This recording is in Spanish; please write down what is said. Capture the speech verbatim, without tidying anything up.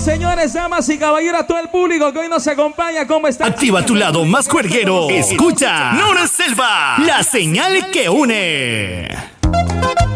señores, damas y caballeros, a todo el público que hoy nos acompaña. ¿Cómo está? Activa tu lado más cuerguero. Escucha Nora Selva, la señal que une.